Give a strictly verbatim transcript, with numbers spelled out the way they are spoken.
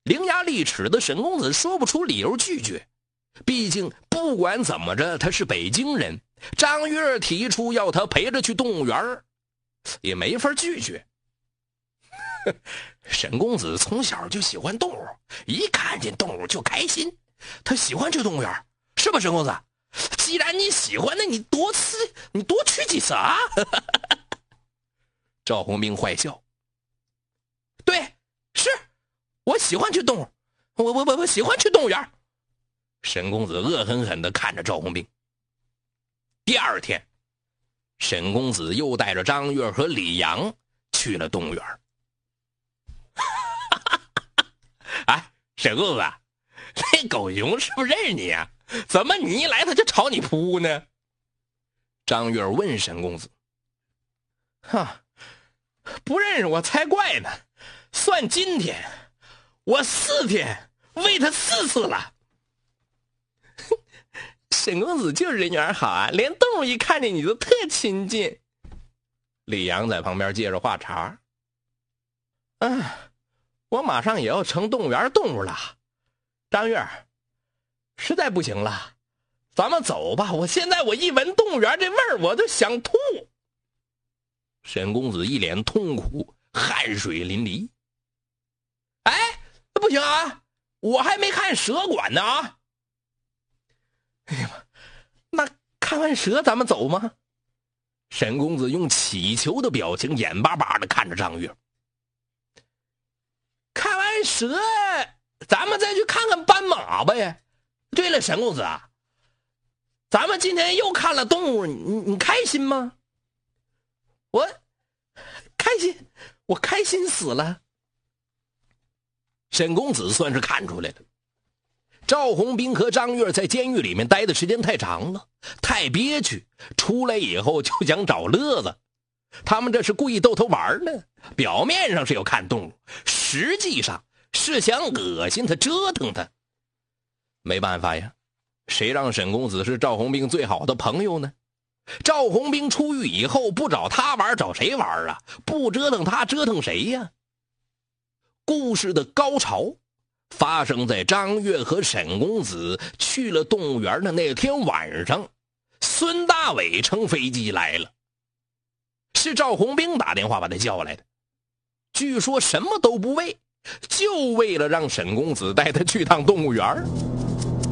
伶牙俐齿的沈公子说不出理由拒绝，毕竟不管怎么着他是北京人，张月提出要他陪着去动物园，也没法拒绝。沈公子从小就喜欢动物，一看见动物就开心，他喜欢去动物园，是吧，沈公子？既然你喜欢，那你多次你多去几次啊？赵红兵坏笑，对，是我喜欢去动物，我我我我喜欢去动物园。沈公子恶狠狠地看着赵红兵。第二天，沈公子又带着张月和李阳去了动物园。哎，沈公子，那狗熊是不是认识你啊？怎么你一来他就朝你扑呢？张月问沈公子。哈，不认识我才怪呢，算今天我四天喂他四次了。沈公子就是人缘好啊，连动物一看见你都特亲近。李阳在旁边接着话茬。啊，我马上也要成动物园动物了，张月实在不行了，咱们走吧，我现在我一闻动物园这味儿我就想吐。沈公子一脸痛苦，汗水淋漓。哎，不行啊，我还没看蛇馆呢啊！哎呀，那看完蛇咱们走吗？沈公子用乞求的表情眼巴巴的看着张月。看完蛇咱们再去看看斑马吧呀。对了，沈公子啊，咱们今天又看了动物，你你开心吗？我开心，我开心死了。沈公子算是看出来了，赵红兵和张月在监狱里面待的时间太长了，太憋屈，出来以后就想找乐子。他们这是故意逗他玩呢，表面上是要看动物，实际上是想恶心他，折腾他。没办法呀，谁让沈公子是赵红兵最好的朋友呢？赵红兵出狱以后不找他玩，找谁玩啊？不折腾他，折腾谁呀？故事的高潮发生在张月和沈公子去了动物园的那天晚上。孙大伟乘飞机来了，是赵红兵打电话把他叫来的，据说什么都不为，就为了让沈公子带他去趟动物园。